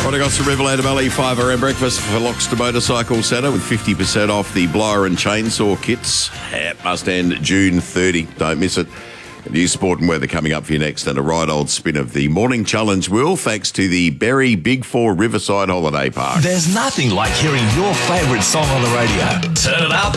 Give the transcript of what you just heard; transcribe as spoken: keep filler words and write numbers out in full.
Morning on Riverland Valley, five a m breakfast for Loxton Motorcycle Centre with fifty percent off the blower and chainsaw kits. It must end June thirtieth. Don't miss it. News, sport and weather coming up for you next, and a right old spin of the morning challenge will, thanks to the Berry Big Four Riverside Holiday Park. There's nothing like hearing your favourite song on the radio. Turn it up